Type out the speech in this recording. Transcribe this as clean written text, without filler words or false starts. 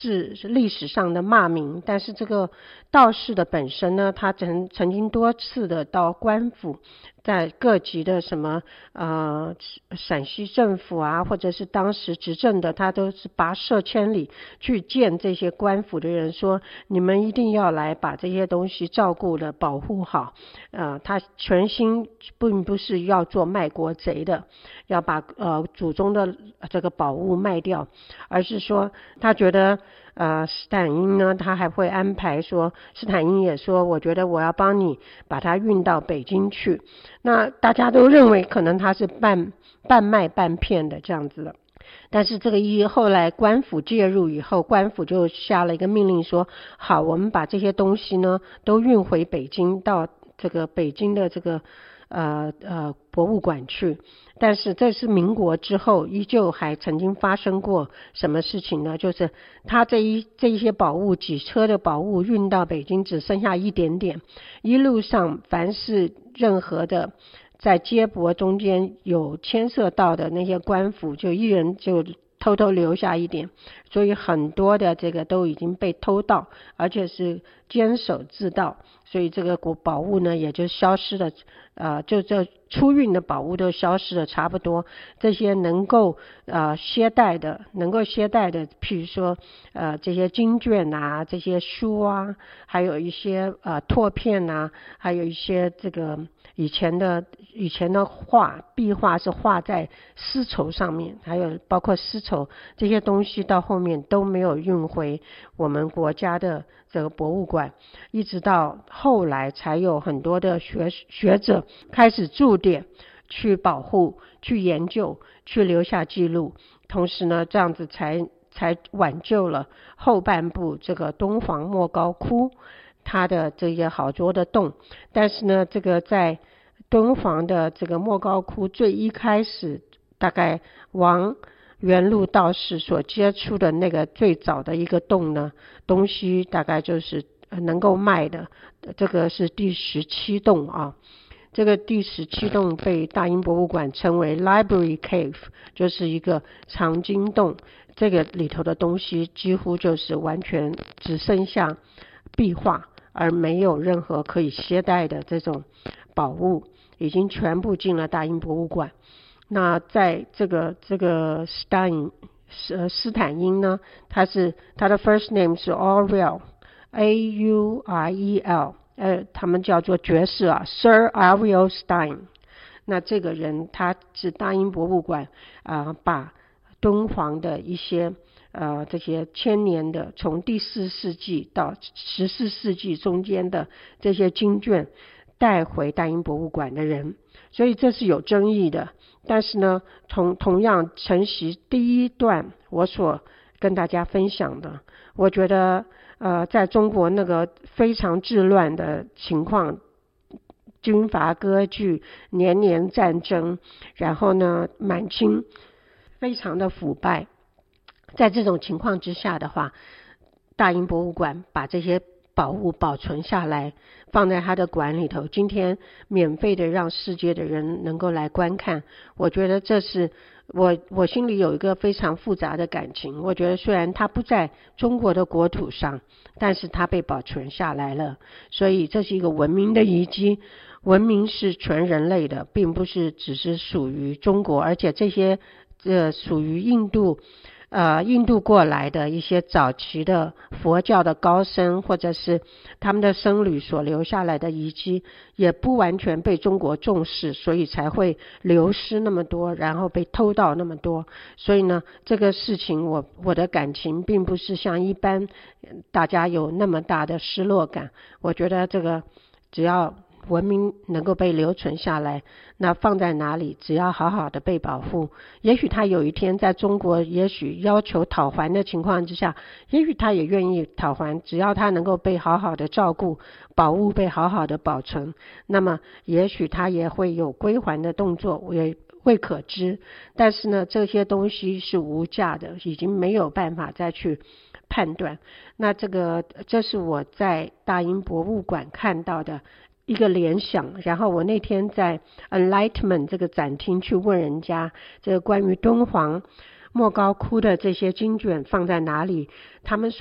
是历史上的骂名，但是这个道士的本身呢，他曾经多次的到官府，在各级的什么陕西政府啊，或者是当时执政的，他都是跋涉千里去见这些官府的人，说你们一定要来把这些东西照顾的保护好。他全心并不是要做卖国贼的，要把祖宗的这个宝物卖掉，而是说他觉得斯坦因呢，他还会安排说，斯坦因也说，我觉得我要帮你把它运到北京去。那大家都认为可能他是半卖半骗的这样子的。但是这个后来官府介入以后，官府就下了一个命令说，好，我们把这些东西呢都运回北京，到这个北京的这个博物馆去。但是这是民国之后，依旧还曾经发生过什么事情呢？就是他这一些宝物，几车的宝物运到北京只剩下一点点，一路上凡是任何的在接驳中间有牵涉到的那些官府，就一人就偷偷留下一点，所以很多的这个都已经被偷盗，而且是监守自盗，所以这个宝物呢也就消失了。就这出运的宝物都消失了差不多。这些能够携带的，譬如说这些经卷啊，这些书啊，还有一些拓片啊，还有一些这个以前的壁画是画在丝绸上面，还有包括丝绸这些东西到后面都没有运回我们国家的这个博物馆，一直到后来才有很多的学者开始驻点去保护、去研究、去留下记录，同时呢，这样子才挽救了后半部这个敦煌莫高窟它的这些好多的洞。但是呢，这个在敦煌的这个莫高窟最一开始，大概王元禄道士所接触的那个最早的一个洞呢，东西大概就是能够卖的，这个是第17洞啊。这个第17洞被大英博物馆称为 Library Cave， 就是一个藏经洞。这个里头的东西几乎就是完全只剩下壁画，而没有任何可以携带的这种宝物，已经全部进了大英博物馆。那在这个斯坦因呢，他的 first name 是 Aurel Aurel，他们叫做爵士Sir Aurel Stein。 那这个人他是大英博物馆把敦煌的一些这些千年的，从第4世纪到14世纪中间的这些经卷带回大英博物馆的人，所以这是有争议的。但是呢，同样承袭第一段我所跟大家分享的，我觉得在中国那个非常治乱的情况，军阀割据，年年战争，然后呢满清非常的腐败，在这种情况之下的话，大英博物馆把这些宝物保存下来，放在他的馆里头，今天免费的让世界的人能够来观看。我觉得这是我心里有一个非常复杂的感情。我觉得虽然它不在中国的国土上，但是它被保存下来了，所以这是一个文明的遗迹。文明是全人类的，并不是只是属于中国，而且这些属于印度过来的一些早期的佛教的高僧，或者是他们的僧侣所留下来的遗迹，也不完全被中国重视，所以才会流失那么多，然后被偷盗那么多。所以呢，这个事情我的感情并不是像一般大家有那么大的失落感。我觉得这个只要文明能够被留存下来，那放在哪里只要好好的被保护，也许他有一天在中国也许要求讨还的情况之下，也许他也愿意讨还，只要他能够被好好的照顾，宝物被好好的保存，那么也许他也会有归还的动作，也会可知。但是呢，这些东西是无价的，已经没有办法再去判断。那这是我在大英博物馆看到的一个联想。然后我那天在 Enlightenment 这个展厅去问人家这个关于敦煌莫高窟的这些经卷放在哪里，他们